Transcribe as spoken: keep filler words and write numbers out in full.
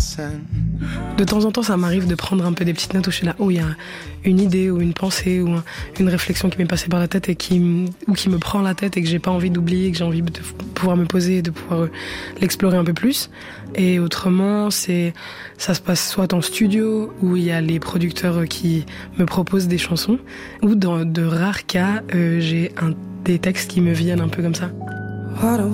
De temps en temps, ça m'arrive de prendre un peu des petites notes où je suis là, oh, il y a une idée ou une pensée ou une réflexion qui m'est passée par la tête et qui, ou qui me prend la tête et que j'ai pas envie d'oublier, que j'ai envie de pouvoir me poser et de pouvoir l'explorer un peu plus. Et autrement, c'est, ça se passe soit en studio où il y a les producteurs qui me proposent des chansons, ou dans de rares cas, euh, j'ai un, des textes qui me viennent un peu comme ça.